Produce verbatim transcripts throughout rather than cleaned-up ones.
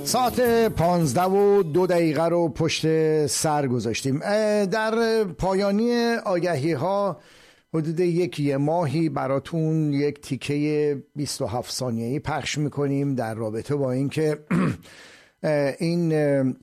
ساعت پانزده و دو دقیقه رو پشت سر گذاشتیم. در پایانی آگهی ها حدود یک یه ماهی براتون یک تیکه بیست و هفت ثانیه‌ای پخش میکنیم در رابطه با این که این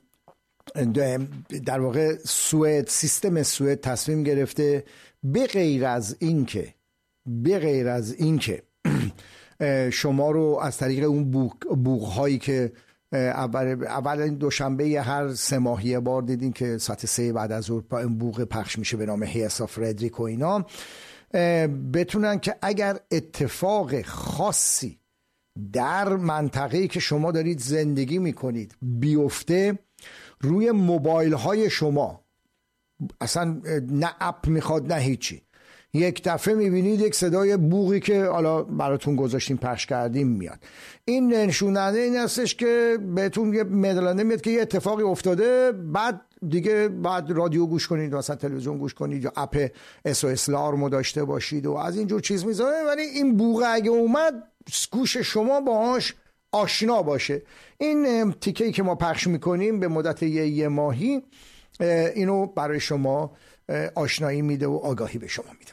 در واقع سوئد، سیستم سوئد تصمیم گرفته به غیر از این که به غیر از این که شما رو از طریق اون بوق بوق هایی که اول اول دوشنبه هر سه ماه یه بار دیدین که ساعت سه بعد از ظهر این بوق پخش میشه به نام هیسا فردریک و اینا، بتونن که اگر اتفاق خاصی در منطقه‌ای که شما دارید زندگی میکنید بیفته، روی موبایل های شما، اصلا نه اپ میخواد نه هیچی، یک دفعه میبینید یک صدای بوقی که حالا براتون گذاشتیم پخش کردیم میاد. این نشوننده این هستش که بهتون یه مدلنده میاد که یه اتفاقی افتاده، بعد دیگه بعد رادیو گوش کنید، مثلا تلویزیون گوش کنید یا اپ اس او اس لارمو داشته باشید و از اینجور چیز میذاره، ولی این بوق اگه اومد گوش شما باهاش آشنا باشه. این تیکه‌ای که ما پخش میکنیم به مدت یه, یه ماهی اینو برای شما آشنایی میده و آگاهی به شما میده.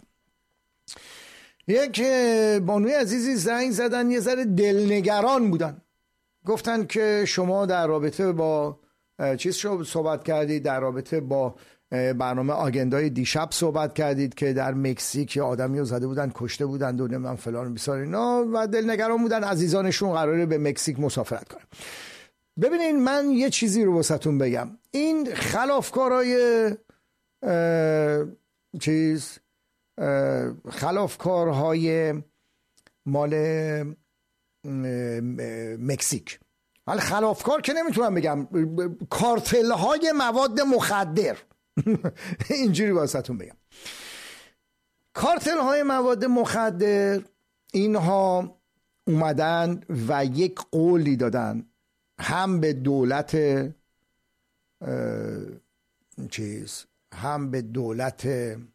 یک بانوی عزیزی زنگ زدن، یه ذره دلنگران بودن، گفتن که شما در رابطه با چیز شو صحبت کردید، در رابطه با برنامه آگندای دیشب صحبت کردید که در مکزیک آدمی رو زده بودن کشته بودن و نمیدونم فلان بیسار اینا، و دلنگران بودن عزیزانشون قراره به مکزیک مسافرت کنن. ببینین من یه چیزی رو واسهتون بگم، این خلافکارای چیز خلافکارهای مال مکزیک، حالا خلافکار که نمیتونم بگم، کارتل های مواد مخدر اینجوری واسهتون بگم، کارتل های مواد مخدر اینها اومدن و یک قولی دادن هم به دولت چیز هم به دولت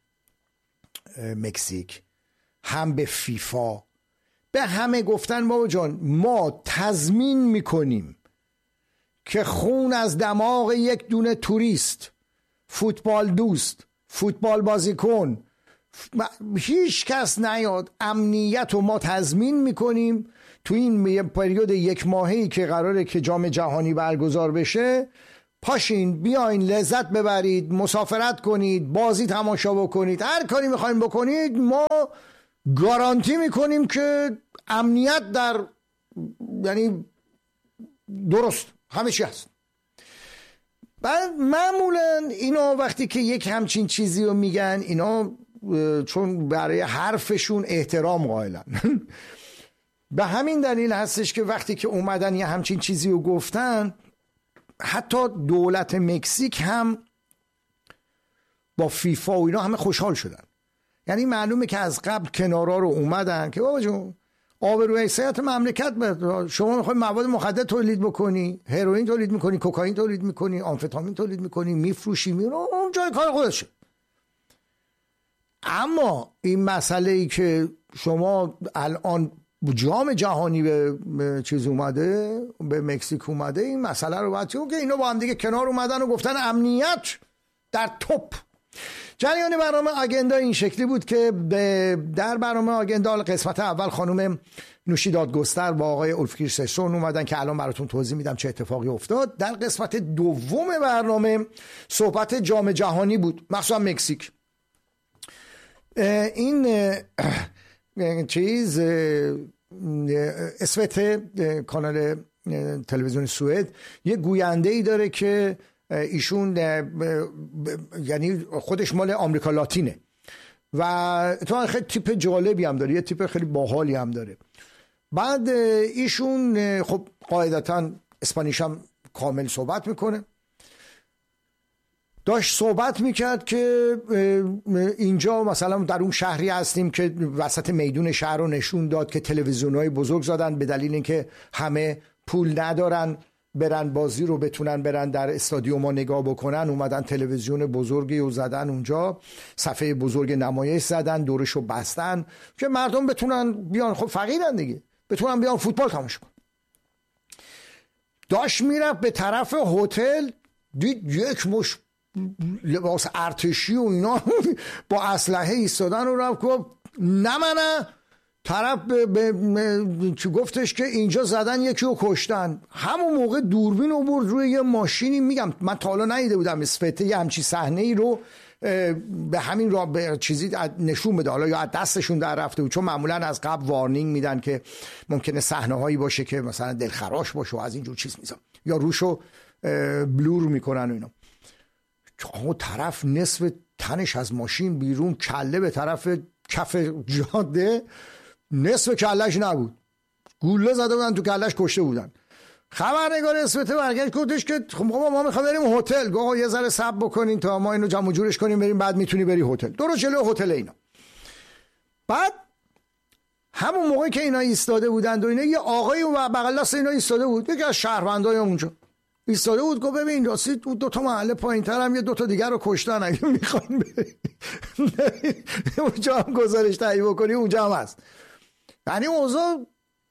مکزیک هم به فیفا، به همه گفتن بابا جان ما تضمین میکنیم که خون از دماغ یک دونه توریست، فوتبال دوست، فوتبال بازیکن، هیچ کس نیاد، امنیت رو ما تضمین میکنیم. تو این پریود یک ماهی که قراره که جام جهانی برگزار بشه، پاشین بیاین لذت ببرید، مسافرت کنید، بازی تماشا بکنید، هر کاری میخواین بکنید، ما گارانتی میکنیم که امنیت در یعنی درست همه چی هست. بعد معمولا اینا وقتی که یک همچین چیزی رو میگن، اینا چون برای حرفشون احترام قائلن به همین دلیل هستش که وقتی که اومدن یه همچین چیزی رو گفتن، حتی دولت مکزیک هم با فیفا و اینا همه خوشحال شدن. یعنی معلومه که از قبل کنارا رو اومدن که بابا جون آبروی حیثیت مملکت بر شما میخوای مواد مخدر تولید بکنی، هروئین تولید میکنی، کوکائین تولید میکنی، آمفتامین تولید میکنی، میفروشی، میرو اون جای کار خودشه. اما این مسئله ای که شما الان جام جهانی به چیز اومده، به مکزیک اومده، این مسئله رو باید چون که اینا با هم دیگه کنار اومدن و گفتن امنیت در توپ. جریان برنامه آگندا این شکلی بود که در برنامه آگندا قسمت اول خانم نوشی دادگستر با آقای اولف کریستنسن اومدن که الان براتون توضیح میدم چه اتفاقی افتاد. در قسمت دوم برنامه صحبت جام جهانی بود، مخصوصا مکزیک. این چیز اسوت کانال تلویزیون سوئد یه گوینده ای داره که ایشون یعنی خودش مال آمریکا لاتینه و تو خیلی تیپ جالبی هم داره، یه تیپ خیلی باحالی هم داره. بعد ایشون خب قاعدتا اسپانیش هم کامل صحبت میکنه. داشت صحبت میکرد که اینجا مثلا در اون شهری هستیم که وسط میدون شهر رو نشون داد که تلویزیون‌های بزرگ زدن به دلیل اینکه همه پول ندارن برن بازی رو بتونن برن در استادیوم نگاه بکنن، اومدن تلویزیون بزرگی رو زدن اونجا، صفحه بزرگ نمایش زدن، دورش رو بستن که مردم بتونن بیان، خب فقیرن دیگه، بتونن بیان فوتبال تماشا کنن. داشت میرفت به طرف هتل، دید یک مش لباس ارتشی و اینا با اسلحه ایستادن و رفت گفت نه منه. طرف به, به چی گفتش که اینجا زدن یکی رو کشتن. همون موقع دوربین رو برد روی یه ماشینی، میگم من تا حالا ندیده بودم اسفته یه همچی صحنه ای رو به همین را به چیزی نشون بده، حالا یا دستشون در رفته بود، چون معمولا از قبل وارنینگ میدن که ممکنه صحنه هایی باشه که مثلا دلخراش باشه و از اینجور چیز میزن یا روشو بلور میکنن و اینا. چون طرف نصف تنش از ماشین بیرون، کله به طرف کف جاده، نصف کلش نبود، گوله زده بودن تو کلش، کشته بودن. خبرنگار اسمته برگشت گفتش که خب ما میخوام بریم هتل. گفت یه ذره صبر بکنین تا ما اینو جمع جورش کنیم بریم، بعد میتونی بری هتل. درست جلوی هتل اینا. بعد همون موقع که اینا ایستاده بودند و اینا، یه آقایی و بغل دست اینا ایستاده بود، یکی از شهروندای اونجا ایستاده بود. گفت ببین راستی دو تا محله پایین‌تر هم یه دو تا دیگر رو کشتن، اگه میخواین برید اونجا هم گزارش تهیه بکنی، اونجا هم هست. یعنی اوضاع.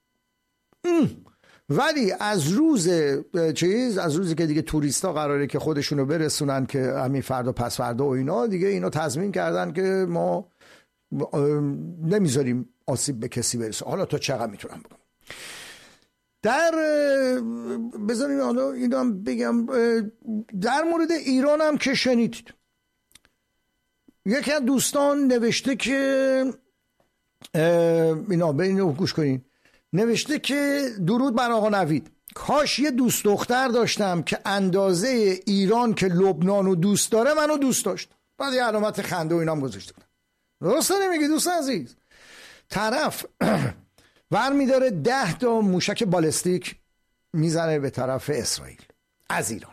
ولی از روز چیز از روزی که دیگه توریستا قراره که خودشونو برسونن که همین فردا پس فردا و اینا، دیگه اینا تضمین کردن که ما نمیذاریم آسیب به کسی برسه. حالا تا چقدر میتونم بگم. در بذاریم حالا اینا هم بگم، در مورد ایران هم که شنیدید، یکی از دوستان نوشته که اینا به اینو گوش کنین، نوشته که درود بر آقا نوید، کاش یه دوست دختر داشتم که اندازه ایران که لبنان رو دوست داره منو دوست داشت. بعد یه علامت خنده و اینام گذاشته بودم. درسته نمیگی دوست عزیز؟ طرف ور میداره ده تا موشک بالستیک میزنه به طرف اسرائیل از ایران.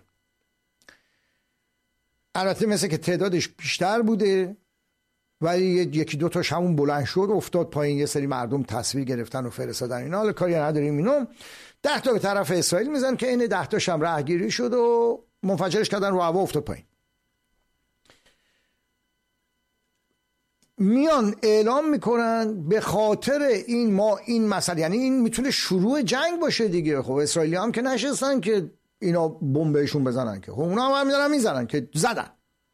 البته مثل که تعدادش بیشتر بوده، ولی یکی دو تاش همون بلند شد افتاد پایین، یه سری مردم تصویر گرفتن و فرستادن اینا. حالا کاری نداریم اینو. ده تا به طرف اسرائیل میزنن که این ده تاش هم راهگیری شد و منفجرش کردن، رو هوا افتاد پایین. میان اعلام میکنن به خاطر این ما این مسئله، یعنی این میتونه شروع جنگ باشه دیگه. خب اسرائیلی هم که نشستن که اینا بمب بهشون بزنن، که خب اونا هم همین میزنن که زدن،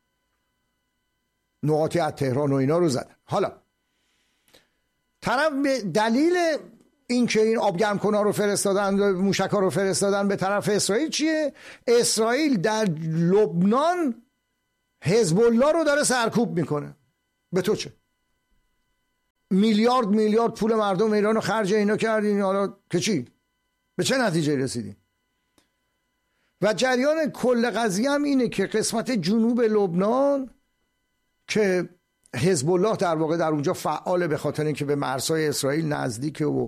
نقاطی از تهران و اینا رو زدن. حالا طرف به دلیل این که این آبگرم کنها رو فرستادن، موشک ها رو فرستادن به طرف اسرائیل چیه؟ اسرائیل در لبنان حزب الله رو داره سرکوب میکنه. به تو چه؟ میلیارد میلیارد پول مردم ایران رو خرج اینا کردین، حالا که چی؟ به چه نتیجه رسیدین؟ و جریان کل قضیه هم اینه که قسمت جنوب لبنان که حزب الله در واقع در اونجا فعاله، به خاطر اینکه به مرزهای اسرائیل نزدیکه و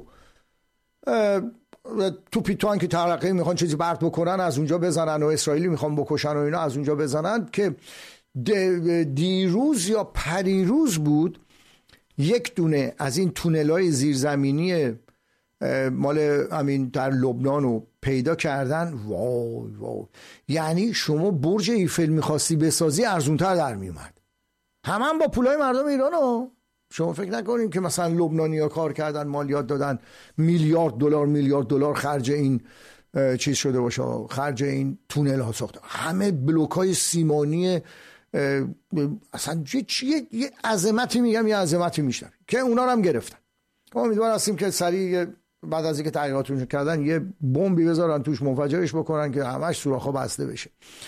تو پیتوان که ترقی میخوان چیزی برد بکنن از اونجا بزنن و اسرائیلی میخوان بکشن و اینا از اونجا بزنن، که دیروز یا پریروز بود یک دونه از این تونل‌های زیرزمینی مال همین در لبنان رو پیدا کردن. وای وای، یعنی شما برج ایفل میخواستی بسازی ارزونتر در میومد، همه هم با پولای مردم ایران ها. شما فکر نکنیم که مثلا لبنانی‌ها کار کردن، مالیات دادن، میلیارد دلار میلیارد دلار خرج این چیز شده باشه، خرج این تونل ها ساخته. همه بلوک‌های سیمانی اصلا چیه، یه عظمتی میگم، یه عظمتی میشنم که اونا رو هم گرفتن. امیدوار هستیم که سریع بعد از اینکه تحقیقاتشون کردن یه بمبی بذارن توش، منفجرش بکنن که همش سوراخ‌ها بسته بشه.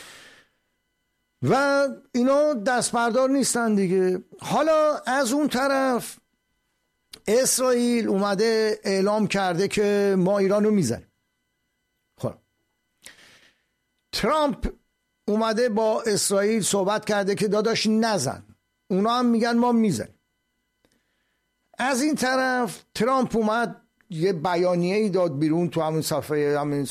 و اینا دست بردار نیستن دیگه. حالا از اون طرف اسرائیل اومده اعلام کرده که ما ایران رو میزنیم. خب ترامپ اومده با اسرائیل صحبت کرده که داداش نزن، اونا هم میگن ما میزنیم. از این طرف ترامپ اومد یه بیانیه ای داد بیرون تو همون صفحه همون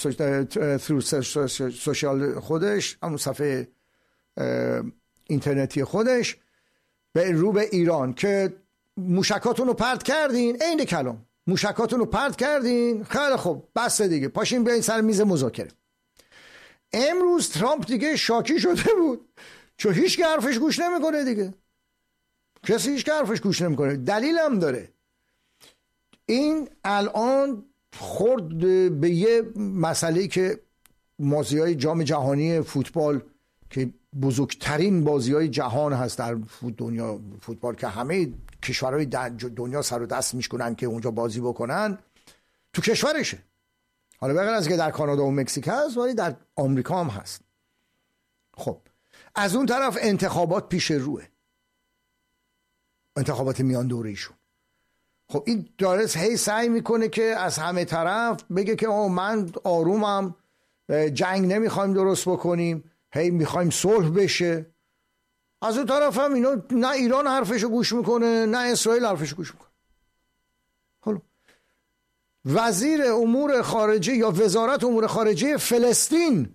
سوشال خودش، همون صفحه اینترنتی خودش، به رو به ایران که موشکاتون رو پرت کردین. عین کلام، موشکاتون رو پرت کردین، خیلی خوب بس دیگه، پاشین بیاین سر میز مذاکره. امروز ترامپ دیگه شاکی شده بود، چون هیچ که حرفش گوش نمیکنه دیگه، کسی هیچ که حرفش گوش نمیکنه. دلیل هم داره، این الان خورد به یه مسئله که بازی‌های جام جهانی فوتبال که بزرگترین بازی‌های جهان هست در دنیا فوتبال که همه کشورهای دنیا سر و دست میشکنن که اونجا بازی بکنن، تو کشورشه. حالا بغیر از که در کانادا و مکزیک هست، ولی در آمریکا هم هست. خب از اون طرف انتخابات پیش روه، انتخابات میان دوره‌ایشون. خب این داره هی سعی میکنه که از همه طرف بگه که آه من آرومم، جنگ نمیخوایم درست بکنیم، هی میخوایم صلح بشه. از اون طرف هم اینا نه ایران حرفشو گوش میکنه نه اسرائیل حرفشو گوش میکنه. حالا وزیر امور خارجه یا وزارت امور خارجه فلسطین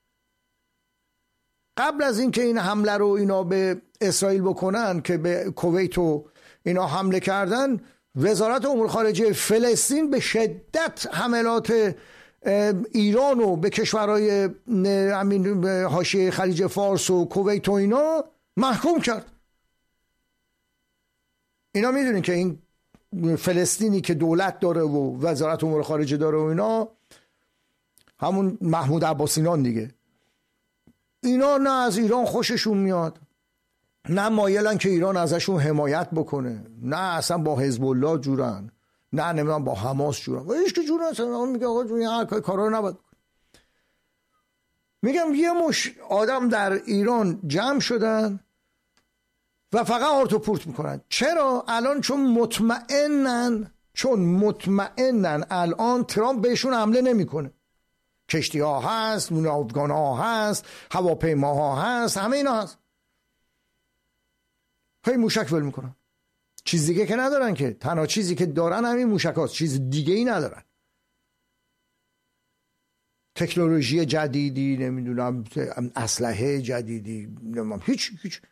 قبل از اینکه این حمله رو اینا به اسرائیل بکنن که به کویت و اینا حمله کردن، وزارت امور خارجه فلسطین به شدت حملات ایران و به کشورهای همین حاشیه خلیج فارس و کویت و اینا محکوم کرد. اینا میدونین که این فلسطینی که دولت داره و وزارت امور خارجه داره و اینا همون محمود عباسیان دیگه، اینا نه از ایران خوششون میاد، نه مایلن که ایران ازشون حمایت بکنه، نه اصلا با حزب الله جورن، نه نمیدونم با حماس جورن و هیچ که جور نیستن. اون میگه آقا جون هر کارا رو نباید. میگم یه مش آدم در ایران جمع شدن و فقط آرت و پورت میکنن. چرا؟ الان چون مطمئنن چون مطمئنن الان ترامپ بهشون حمله نمیکنه. کشتی ها هست، ناودگان ها هست، هواپیما ها هست، همه اینا هست. هی موشک ول میکنن. چیز دیگه که ندارن، که تنها چیزی که دارن همین موشک هاست، چیز دیگه ای ندارن. تکنولوژی جدیدی، نمیدونم اسلحه جدیدی، نمیدونم هیچ هیچ.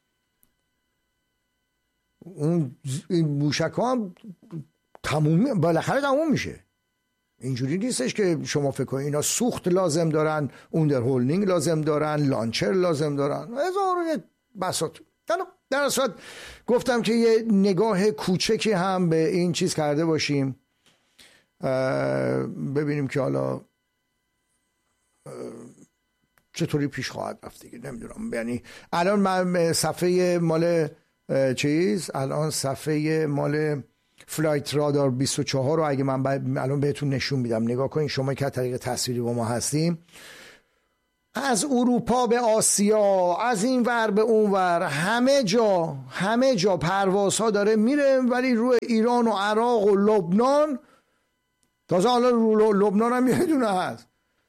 اون این موشک ها هم تموم بالاخره تموم میشه. اینجوری نیستش که شما فکر کنید اینا سوخت لازم دارن، اوندرهولینگ لازم دارن، لانچر لازم دارن، هزار و یک بساط. در اصل گفتم که یه نگاه کوچکی هم به این چیز کرده باشیم، ببینیم که حالا چطوری پیش خواهد رفت دیگه. نمیدونم، یعنی الان من صفحه مال چیز الان صفحه مال فلایت رادار بیست و چهار رو اگه من الان بهتون نشون میدم، نگاه کنین شما که طریق تصویری با ما هستیم. از اروپا به آسیا، از این ور به اون ور، همه جا همه جا پروازها داره میره، ولی روی ایران و عراق و لبنان، تازه حالا رو لبنان هم یه دونه هست.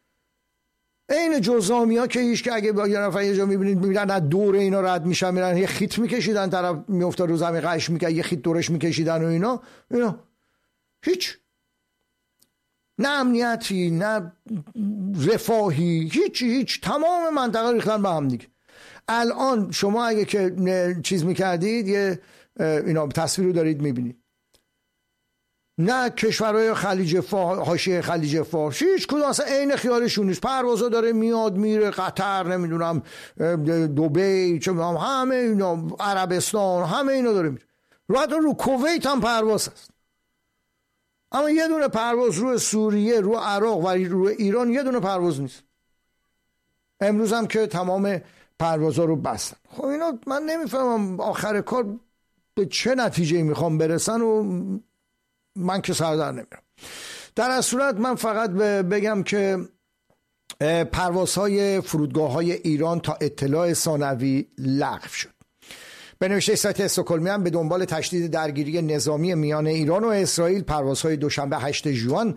این جزامی ها که هیچ که اگه با یه نفر یه جا میبینید میبینن از دور اینا رد میشن میرن یه خیت میکشیدن، طرف میفته رو زمین قش میکنه یه خیت دورش میکشیدن و اینا اینا هیچ نه امنیتی نه رفاهی، هیچ هیچ تمام منطقه ریختن به هم دیگه. الان شما اگه که چیز میکردید یه اینا تصویر رو دارید میبینید، نه کشورهای خلیج فارس، حاشیه خلیج فارس، هیچ کدوم اصلا عین خیالشون نیست. پروازا داره میاد میره، قطر، نمیدونم دبی، چه همه اینا، عربستان، همه اینا داره میره. رو رو کویت هم پرواز هست، اما یه دونه پرواز رو سوریه، رو عراق و رو ایران یه دونه پرواز نیست. امروز هم که تمام پروازا رو بستن. خب اینا من نمیفهمم آخر کار به چه نتیجه میخوام برسن و من که سر در نمیرم. در از صورت من فقط بگم که پروازهای فرودگاه‌های ایران تا اطلاع ثانوی لغو شد. به نوشته سایت استکهلمی هم به دنبال تشدید درگیری نظامی میان ایران و اسرائیل، پروازهای دوشنبه هشتم ژوئن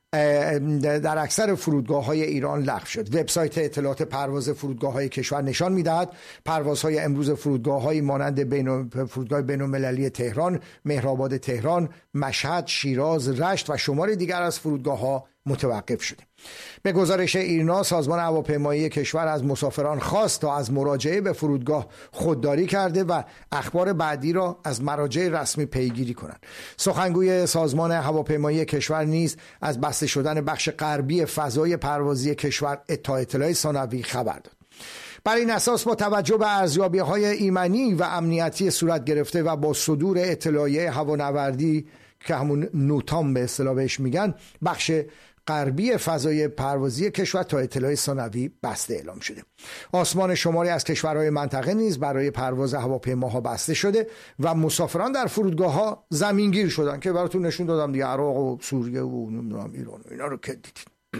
در اکثر فرودگاه‌های ایران لغو شد. وبسایت اطلاعات پرواز فرودگاه‌های کشور نشان می‌دهد پروازهای امروز فرودگاه‌های مانند بین فرودگاه بین‌المللی تهران، مهرآباد تهران، مشهد، شیراز، رشت و شمار دیگر از فرودگاه‌ها متوقف شده. به گزارش ایرنا، سازمان هواپیمایی کشور از مسافران خواست تا از مراجعه به فرودگاه خودداری کرده و اخبار بعدی را از مراجع رسمی پیگیری کنند. سخنگوی سازمان هواپیمایی کشور نیز از بسته شدن بخش غربی فضای پروازی کشور تا اطلاع ثانوی خبر داد. بر این اساس با توجه به ارزیابی‌های ایمنی و امنیتی صورت گرفته و با صدور اطلاعیه هوانوردی که همون نوتام به اصطلاح بهش میگن، بخش غربی فضای پروازی کشور تا اطلاع ثانوی بسته اعلام شده. آسمان شماری از کشورهای منطقه نیز برای پرواز هواپیماها بسته شده و مسافران در فرودگاه‌ها زمینگیر شدن که براتون نشون دادم دیگه، عراق و سوریه و نمیدونم ایران و اینا رو که دیدید.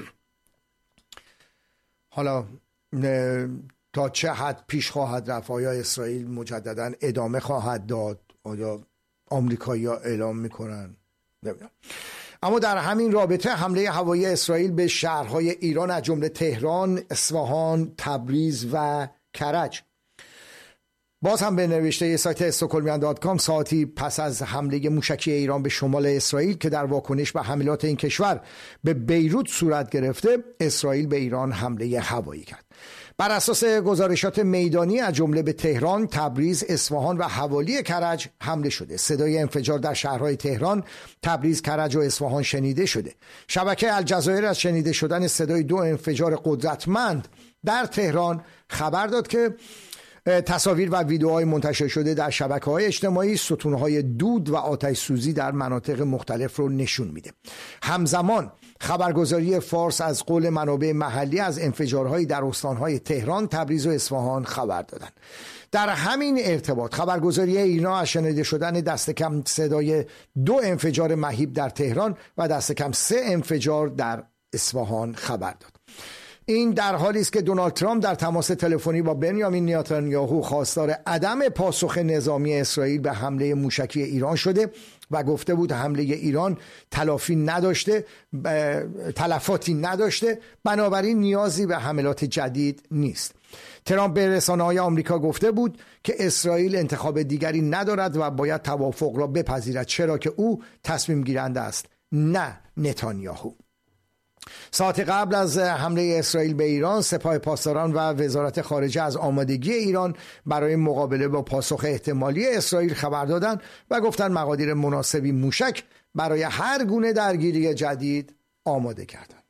حالا تا چه حد پیش خواهد رفت؟ آیا اسرائیل مجددا ادامه خواهد داد؟ آیا آمریکایی‌ها اعلام میکنن؟ نمیدونم. اما در همین رابطه حمله هوایی اسرائیل به شهرهای ایران از جمله تهران، اصفهان، تبریز و کرج. باز هم به نوشته سایت استکهلمیان دات کام ساعتی پس از حمله موشکی ایران به شمال اسرائیل که در واکنش به حملات این کشور به بیروت صورت گرفته، اسرائیل به ایران حمله هوایی کرد. بر اساس گزارشات میدانی از جمله به تهران، تبریز، اصفهان و حوالی کرج حمله شده. صدای انفجار در شهرهای تهران، تبریز، کرج و اصفهان شنیده شده. شبکه الجزایر از شنیده شدن صدای دو انفجار قدرتمند در تهران خبر داد که تصاویر و ویدیوهای منتشر شده در شبکه‌های اجتماعی ستونهای دود و آتش سوزی در مناطق مختلف رو نشون میده. همزمان خبرگزاری فارس از قول منابع محلی از انفجارهایی در استانهای تهران، تبریز و اصفهان خبر دادند. در همین ارتباط خبرگزاری ایرنا از شنیده شدن دست کم صدای دو انفجار مهیب در تهران و دست کم سه انفجار در اصفهان خبر داد. این در حالی است که دونالد ترامپ در تماس تلفنی با بنیامین نتانیاهو خواستار عدم پاسخ نظامی اسرائیل به حمله موشکی ایران شده و گفته بود حمله ایران تلافی نداشته، تلفاتی نداشته، بنابراین نیازی به حملات جدید نیست. ترامپ به رسانه‌های آمریکا گفته بود که اسرائیل انتخاب دیگری ندارد و باید توافق را بپذیرد، چرا که او تصمیم گیرنده است، نه نتانیاهو. ساعت قبل از حمله اسرائیل به ایران، سپاه پاسداران و وزارت خارجه از آمادگی ایران برای مقابله با پاسخ احتمالی اسرائیل خبر دادند و گفتند مقادیر مناسبی موشک برای هر گونه درگیری جدید آماده کردند.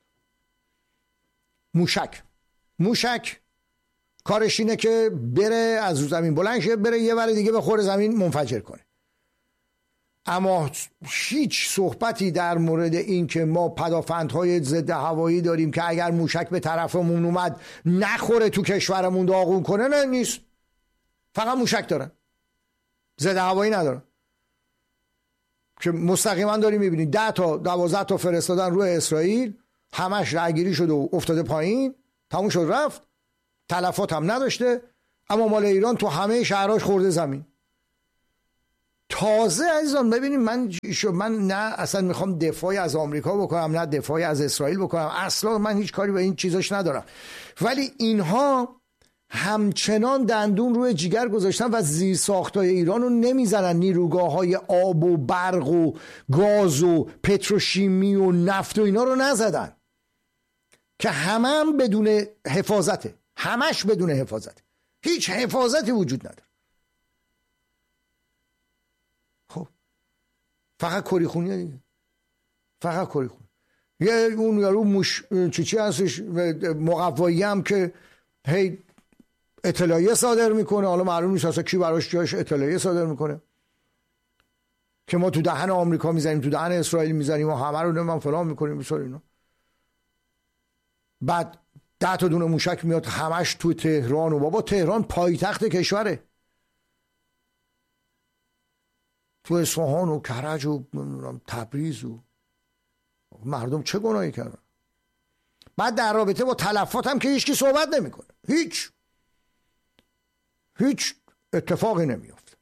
موشک موشک کارش اینه که بره از رو زمین بلند شه، بره یه ور دیگه بخوره زمین منفجر کنه. اما هیچ صحبتی در مورد این که ما پدافندهای ضد هوایی داریم که اگر موشک به طرفمون اومد نخوره تو کشورمون داغون کنه، نه نیست. فقط موشک دارن، ضد هوایی ندارن. که مستقیما داری میبینی ده تا دوازده تا فرستادن روی اسرائیل، همش رأیگیری شده و افتاده پایین، تموم شد رفت، تلفات هم نداشته. اما مال ایران تو همه شهرهاش خورده زمین. تازه عزیزان ببینید، من من نه اصلا میخوام دفاعی از آمریکا بکنم نه دفاعی از اسرائیل بکنم، اصلا من هیچ کاری به این چیزاش ندارم، ولی اینها همچنان دندون روی جیگر گذاشتن و زیر ساختای ایران رو نمیزنن. نیروگاه‌های آب و برق و گاز و پتروشیمی و نفت و اینا رو نزدن که همه هم بدون حفاظته، همش بدون حفاظت، هیچ حفاظتی وجود نداره. خب فقط کری خونیه دیگه، فقط کری خونی. یه اون یارو مش چی چی هستش مقوایی هم که هی اطلاعیه صادر میکنه، حالا معلوم نیست اصلا کی براش جاش اطلاعیه صادر میکنه که ما تو دهن آمریکا میزنیم، تو دهن اسرائیل میزنیم و همه رو نمیدونم فلان میکنیم بسار اینا. بعد ده تا دونه موشک میاد همش تو تهران، و بابا تهران پایتخت کشوره، تو اصفهان و کرج و تبریز و مردم چه گناهی کردن؟ بعد در رابطه با تلفات هم که هیچکی صحبت نمیکنه، هیچ هیچ اتفاقی نمیفته.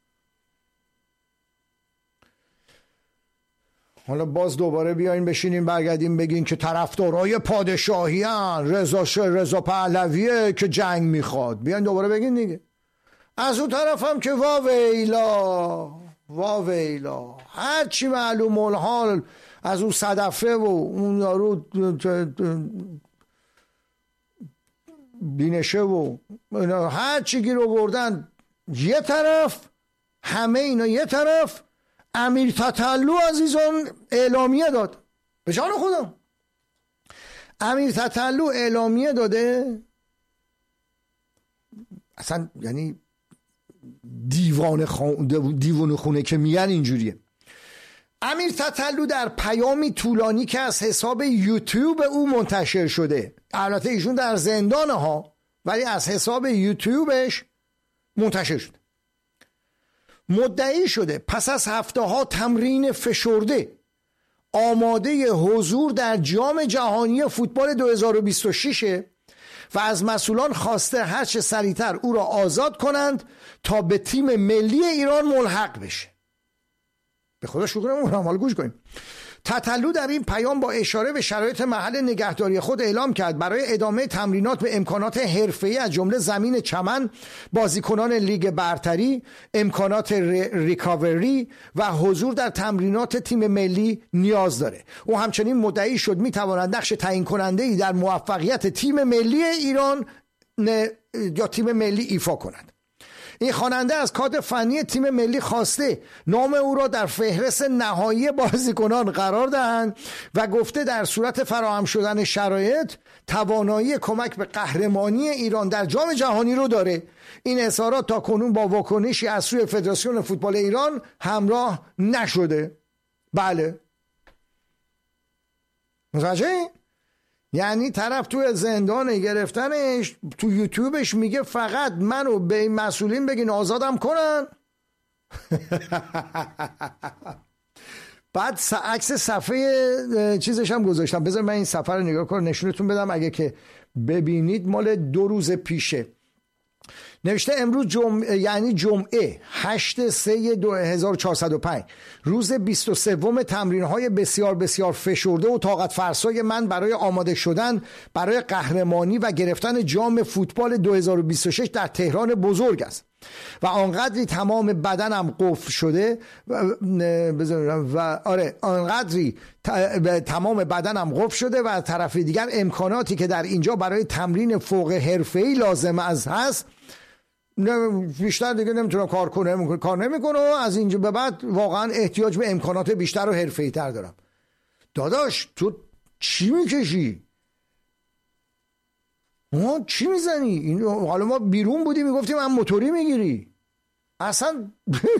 حالا باز دوباره بیاین بشینیم برگردیم بگین که طرفدارای پادشاهی ان، رضا رضا پهلویه که جنگ میخواد، بیاین دوباره بگین دیگه. از اون طرف هم که وا ویلا وا ویلا هر چی معلوم الحال از اون صدفه و اون یارو بینشه و اینا هر چی گیر آوردن یه طرف، همه اینا یه طرف، امیر تتلو عزیزان اعلامیه داد. به جان خودم امیر تتلو اعلامیه داده، اصلا یعنی دیوان خونه دیوان خونه که میگن اینجوریه. امیر تتلو در پیامی طولانی که از حساب یوتیوب او منتشر شده، البته ایشون در زندانه ها، ولی از حساب یوتیوبش منتشر شده، مدعی شده پس از هفته ها تمرین فشرده آماده حضور در جام جهانی فوتبال دو هزار و بیست و شش و از مسئولان خواسته هر چه سریعتر او را آزاد کنند تا به تیم ملی ایران ملحق بشه. به خدا شکر نمونم. حالا گوش کنیم. تتلو در این پیام با اشاره به شرایط محل نگهداری خود اعلام کرد برای ادامه تمرینات به امکانات حرفه‌ای از جمله زمین چمن، بازیکنان لیگ برتری، امکانات ریکاوری و حضور در تمرینات تیم ملی نیاز داره. او همچنین مدعی شد میتواند نقش تعیین کننده ای در موفقیت تیم ملی ایران یا تیم ملی ایفا کند. این خواننده از کادر فنی تیم ملی خواسته نام او را در فهرست نهایی بازیکنان قرار دهند و گفته در صورت فراهم شدن شرایط توانایی کمک به قهرمانی ایران در جام جهانی رو داره. این اظهارات تا کنون با واکنشی از سوی فدراسیون فوتبال ایران همراه نشده. بله، متوجه؟ یعنی طرف تو زندان گرفتنش، تو یوتیوبش میگه فقط منو به این مسئولین بگین آزادم کنن. بعد عکس صفحه چیزش هم گذاشتم، بذار من این صفحه رو نگاه کنم نشونتون بدم اگه که ببینید، مال دو روز پیشه. نوشته امروز جمعه، یعنی جمعه هشت سه دو هزار و چهارصد و پنج، روز بیست و سوم تمرین‌های بسیار بسیار فشرده و طاقت فرسای من برای آماده شدن برای قهرمانی و گرفتن جام فوتبال دو هزار و بیست و شش در تهران بزرگ است و آنقدری تمام بدنم قفل شده و آره آنقدری تمام بدنم قفل شده و از طرف دیگر امکاناتی که در اینجا برای تمرین فوق حرفه‌ای لازم از هست بیشتر دیگه نمیتونم کار کنم، کار نمیکنه و از اینجا به بعد واقعا احتیاج به امکانات بیشتر و حرفه‌ای تر دارم. داداش تو چی میکشی؟ ما چی میزنی؟ این حالا ما بیرون بودی میگفتیم من موتوری میگیری اصلا.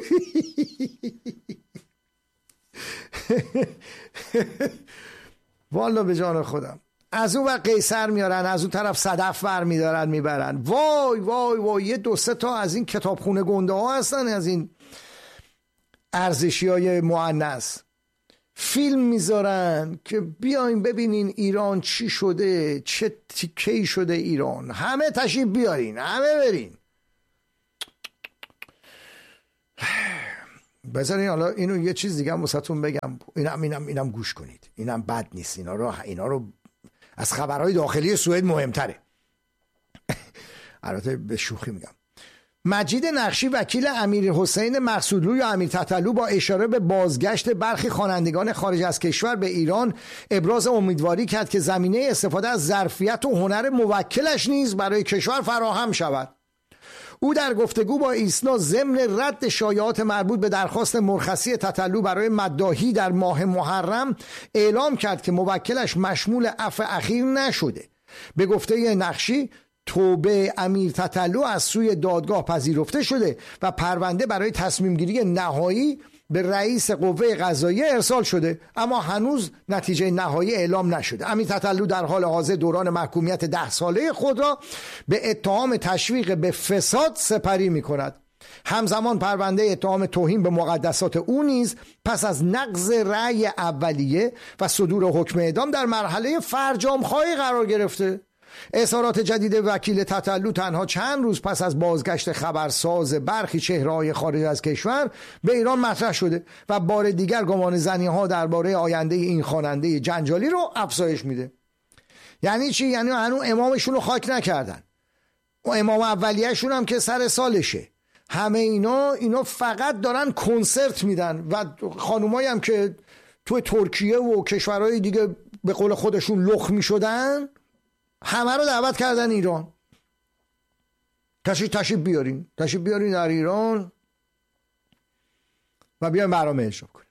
والا به جان خودم. از اون وقت قیصر میارن، از اون طرف صدف بر میدارن میبرن. وای وای وای، یه دو سه تا از این کتابخونه گنده ها هستن، از این ارزشی های مؤنث فیلم میذارن که بیاین ببینین ایران چی شده، چه تیکه‌ای شده ایران، همه تشریف بیارین، همه برین. بذارین حالا اینو یه چیز دیگه هم واسهتون بگم، اینم اینم اینم گوش کنید، اینم بد نیست، اینا رو اینا رو از خبرهای داخلی سوئد مهمتره. البته به شوخی میگم. مجید نقشی وکیل امیر حسین مقصودلو یا امیر تتلو با اشاره به بازگشت برخی خوانندگان خارج از کشور به ایران ابراز امیدواری کرد که زمینه استفاده از ظرفیت و هنر موکلش نیز برای کشور فراهم شود. او در گفتگو با ایسنا ضمن رد شایعات مربوط به درخواست مرخصی تتلو برای مداحی در ماه محرم اعلام کرد که موکلش مشمول عفو اخیر نشده. به گفته نقشی توبه امیر تتلو از سوی دادگاه پذیرفته شده و پرونده برای تصمیم گیری نهایی به رئیس قوه قضاییه ارسال شده، اما هنوز نتیجه نهایی اعلام نشده. امیر تتلو در حال حاضر دوران محکومیت ده ساله خود را به اتهام تشویق به فساد سپری می کند. همزمان پرونده اتهام توهین به مقدسات او نیز پس از نقض رأی اولیه و صدور حکم اعدام در مرحله فرجام‌خواهی قرار گرفته. اظهارات جدید وکیل تتلو تنها چند روز پس از بازگشت خبرساز برخی چهره‌های خارج از کشور به ایران مطرح شده و بار دیگر گمان زنی‌ها درباره آینده این خواننده جنجالی رو افزایش میده. یعنی چی؟ یعنی هنوز امامشون رو خاک نکردن. و امام اولیه‌شون هم که سر سالشه. همه اینا اینا فقط دارن کنسرت میدن و خانومایی هم که تو ترکیه و کشورهای دیگه به قول خودشون لخ میشدن همه رو دعوت کردن ایران. تشریف تشریف بیارین تشریف بیارین در ایران و بیاین برنامه اجرا کنیم.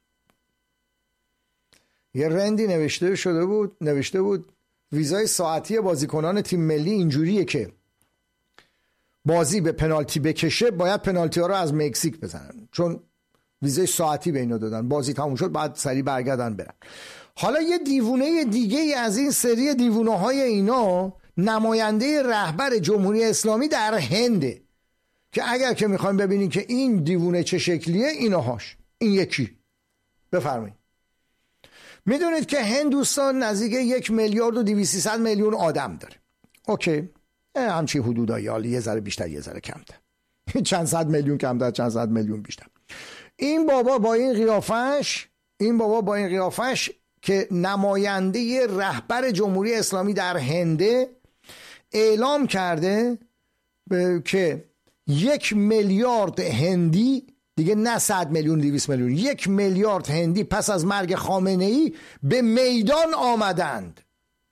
یه رندی نوشته شده بود نوشته بود ویزای ساعتی بازیکنان تیم ملی اینجوریه که بازی به پنالتی بکشه باید پنالتی ها رو از مکزیک بزنن، چون ویزای ساعتی به اینا دادن، بازی تموم شد بعد سریع برگردن برن. حالا یه دیوونه دیگه از این سری دیوونه های اینا نماینده رهبر جمهوری اسلامی در هنده که اگر که میخوایم ببینیم که این دیوونه چه شکلیه، ایناهاش. این یکی بفرمایید. میدونید که هند دوستان نزدیک یک میلیارد و دویست میلیون آدم داره. اوکی، همچین حدودایی، حالا یه ذره بیشتر یه ذره کمتر، چند صد میلیون کمتر چند صد میلیون بیشتر. این بابا با این قیافش این بابا با این قیافش که نماینده رهبر جمهوری اسلامی در هنده اعلام کرده که یک میلیارد هندی دیگه، نه صد میلیون دویست میلیون، یک میلیارد هندی پس از مرگ خامنه ای به میدان آمدند.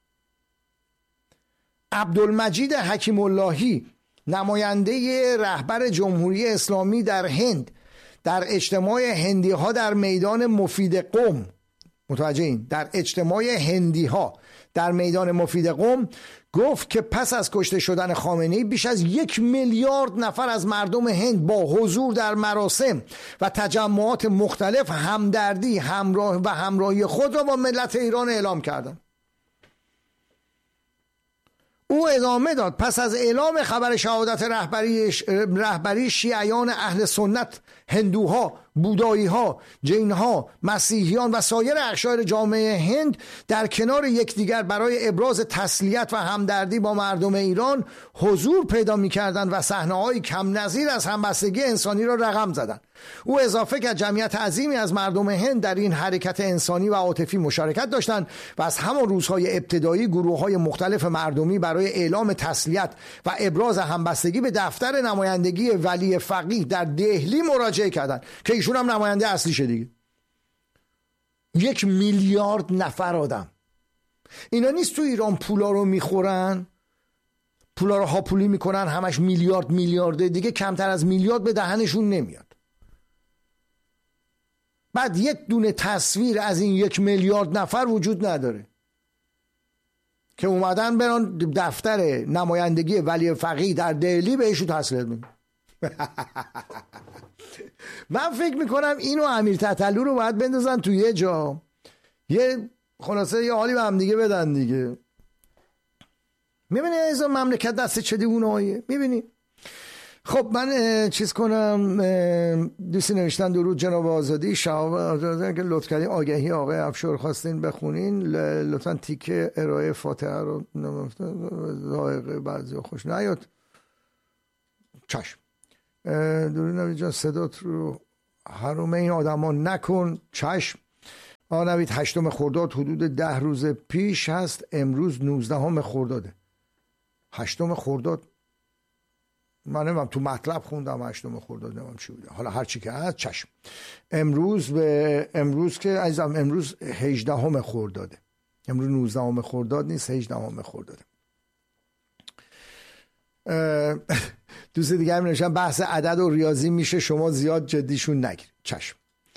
عبدالمجید حکیم اللهی نماینده رهبر جمهوری اسلامی در هند در اجتماع هندی ها در میدان مفید قم، متوجه این، در اجتماع هندی ها در میدان مفید قم گفت که پس از کشته شدن خامنه ای بیش از یک میلیارد نفر از مردم هند با حضور در مراسم و تجمعات مختلف همدردی همراه و همراهی خود را با ملت ایران اعلام کردند. او ادامه داد پس از اعلام خبر شهادت رهبری رهبری شیعیان اهل سنت، هندوها، بودایی‌ها، جین‌ها، مسیحیان و سایر اقشار جامعه هند در کنار یکدیگر برای ابراز تسلیت و همدردی با مردم ایران حضور پیدا می‌کردند و صحنه‌های کم نظیر از همبستگی انسانی را رقم زدند. او اضافه کرد جمعیت عظیمی از مردم هند در این حرکت انسانی و عاطفی مشارکت داشتند و از همان روزهای ابتدایی گروه‌های مختلف مردمی برای اعلام تسلیت و ابراز همبستگی به دفتر نمایندگی ولی فقیه در دهلی مراجعه کردند که ایشون هم نماینده اصلیشه دیگه. یک میلیارد نفر آدم. اینا نیست تو ایران پولا رو میخورن، پولا رو هاپولی میکنن، همش میلیارد میلیارده، دیگه کمتر از میلیارد به دهنشون نمیاد. بعد یک دونه تصویر از این یک میلیارد نفر وجود نداره که اومدن برن دفتر نمایندگی ولی فقیه در دهلی بهشون تسلیت میدن. من فکر میکنم اینو امیر تتلو رو باید بندازن تو یه جا، یه خلاصه یه حالی به هم دیگه بدن دیگه. میبینی از مملکت دست چه دیوونه هاییه. میبینی. خب من چیز کنم، دوستی نوشتن درود جناب آزادی، شهاب که لطف کردین آگهی آقای افشار خواستین بخونین، لطفا تیکه ارائه فاتحه رو ذائقه بعضی خوش نیاد. چشم. درود نوید جان، صدات رو حروم این آدم ها نکن. چشم. آقا نوید هشتم خرداد حدود ده روز پیش هست، امروز نوزدهم خرداده. هشتم خرداد من نمیم تو مطلب خوندم هشتم خرداد، نمیم چی بوده، حالا هر چی که هست. چشم. امروز به امروز که عزیزم امروز هجدهم خرداده، امروز نوزدهم خرداد نیست، هجدهم خرداده. دوست دیگه هم نوشتن بحث عدد و ریاضی میشه شما زیاد جدیشون نگیر. چشم.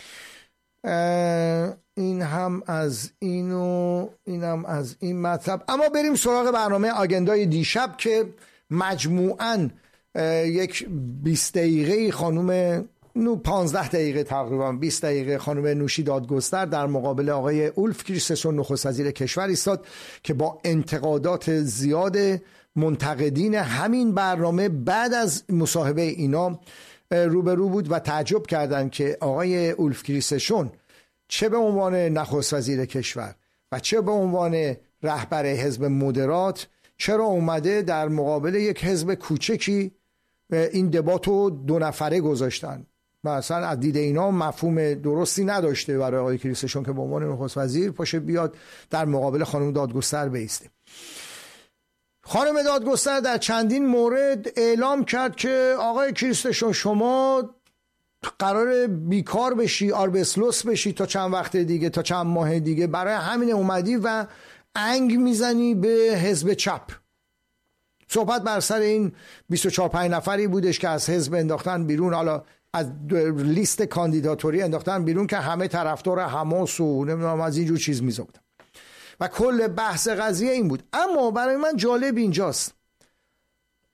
این هم از اینو اینم از این مطلب. اما بریم سراغ برنامه آگندای دیشب که مجموعاً یک بیست دقیقه خانم نو پانزده دقیقه تقریبا بیست دقیقه خانم نوشی دادگستر در مقابل آقای اولف کریستسون نخست وزیر کشور ایستاد که با انتقادات زیاد منتقدین همین برنامه بعد از مصاحبه اینا روبرو بود و تعجب کردند که آقای اولف کریستسون چه به عنوان نخست وزیر کشور و چه به عنوان رهبر حزب مدرات چرا اومده در مقابل یک حزب کوچکی این دباتو دو نفره گذاشتن. مثلا از دید اینا مفهوم درستی نداشته برای آقای کریستسون که به عنوان نخست وزیر پاشه بیاد در مقابل خانم دادگستر بیسته. خانم دادگستر در چندین مورد اعلام کرد که آقای کریستسون شما قرار بیکار بشی، آربسلوس بشی تا چند وقت دیگه، تا چند ماه دیگه، برای همین اومدی و انگ میزنی به حزب چپ. صحبت بر سر این بیست و چهار پنج نفری بودش که از حزب انداختن بیرون، حالا از لیست کاندیداتوری انداختن بیرون که همه طرفدار حماس و نمیدونم از اینجور چیز میزدن و کل بحث قضیه این بود. اما برای من جالب اینجاست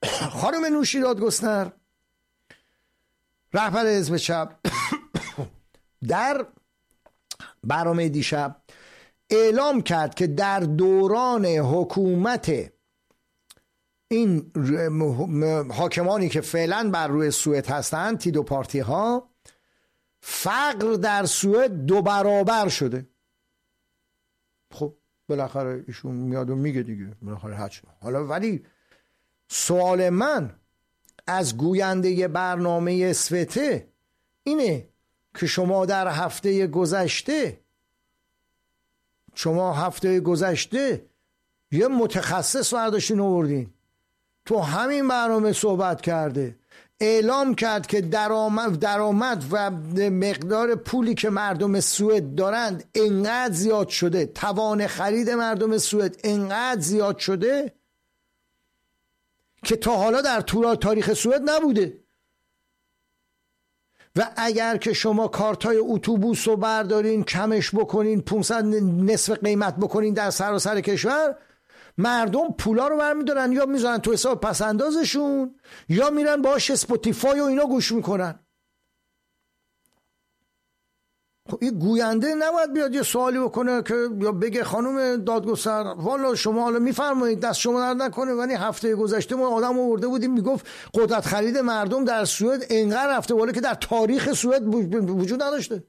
خانم نوشی دادگستر رهبر حزب چپ در برنامه دیشب اعلام کرد که در دوران حکومت این حاکمانی که فعلا بر روی سوئد هستند، تی دو پارتی ها، فقر در سوئد دو برابر شده. خب بالاخره ایشون میاد و میگه دیگه، بالاخره هرچی. حالا ولی سوال من از گوینده برنامه سوته اینه که شما در هفته گذشته شما هفته گذشته یه متخصص برداشتین آوردین تو همین برنامه صحبت کرده، اعلام کرد که درآمد درآمد و مقدار پولی که مردم سوئد دارند انقدر زیاد شده، توان خرید مردم سوئد انقدر زیاد شده که تا حالا در طول تاریخ سوئد نبوده. و اگر که شما کارتای اتوبوس رو بردارین کمش بکنین، پانصد نصف قیمت بکنین در سراسر کشور، مردم پولا رو برمیدارن یا میذارن تو حساب پسندازشون یا میرن باهاش اسپاتیفای و اینا گوش میکنن. خب این گوینده نباید بیاد یه سوالی بکنه که یا بگه خانم دادگستر والا شما حالا میفرمایید دست شما درد نکنه، ولی هفته گذشته ما آدم آورده بودیم میگفت قدرت خرید مردم در سوئد انقدر رفته بالا که در تاریخ سوئد وجود نداشته.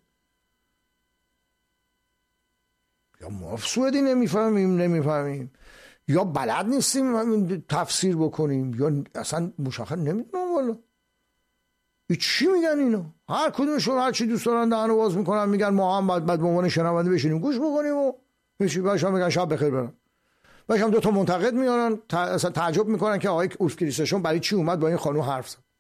یا ما سوئدی نمیفهمیم نمیفهمیم یا بلد نیستیم تفسیر بکنیم یا اصلا مشخص نمیدونم والا ای چی میگن اینا. هر کدومشون هر چی دوست دارن دهنو باز میکنن، میگن ما هم بعد بعد به عنوان شنونده بشینیم گوش بکنیم و میشه باشم میگن شب بخیر برن. باشم دو تا منتقد میارن اصلا تعجب میکنن که آقای اولف کریستنسن برای چی اومد با این خانم حرف زد.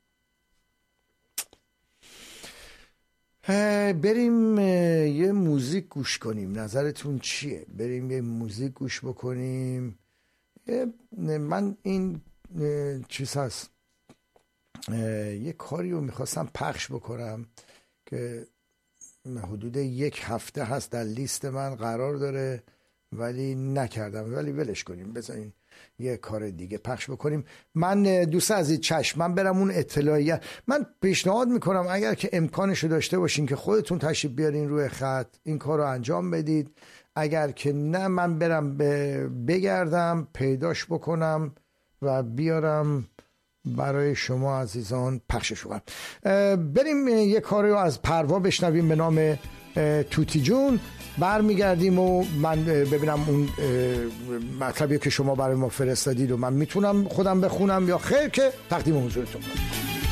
بریم یه موزیک گوش کنیم، نظرتون چیه؟ بریم یه موزیک گوش بکنیم. من این چیز هست یه کاری رو میخواستم پخش بکنم که حدود یک هفته هست در لیست من قرار داره ولی نکردم، ولی ولش کنیم بذارین یه کار دیگه پخش بکنیم. من دوست عزیز چشم من برم اون اطلاعیه، من پیشنهاد میکنم اگر که امکانشو داشته باشین که خودتون تشریف بیارین روی خط این کار رو انجام بدید، اگر که نه من برم بگردم پیداش بکنم و بیارم برای شما عزیزان پخشش کنم. بریم یه کاری رو از پروا بشنویم به نام توتی جون، برمیگردیم و من ببینم اون مطلبی که شما برای ما فرستادید و من میتونم خودم بخونم یا خیر که تقدیم حضورتون کنم.